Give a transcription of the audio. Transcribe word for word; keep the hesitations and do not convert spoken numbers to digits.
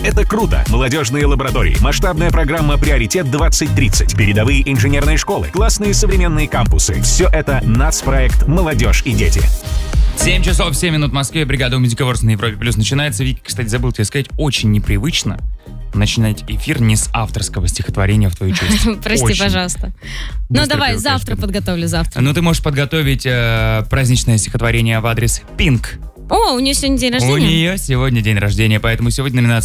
Это круто. Молодежные лаборатории, масштабная программа «Приоритет двадцать тридцать», передовые инженерные школы, классные современные кампусы. Все это нацпроект «Молодежь и дети». семь часов семь минут в Москве. Бригада Music Awards на Европе Плюс начинается. Вики, кстати, забыл тебе сказать, очень непривычно начинать эфир не с авторского стихотворения в твою честь. Прости, Очень. пожалуйста. Ну давай, завтра подготовлю, завтра. Ну ты можешь подготовить э, праздничное стихотворение в адрес Pink. О, у нее сегодня день рождения? У нее сегодня день рождения, поэтому сегодня номинация